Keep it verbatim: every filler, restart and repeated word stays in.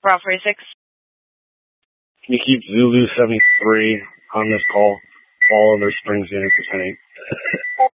Bravo forty-six. Can you keep Zulu seventy-three on this call? Follow their Springs unit for ten eight.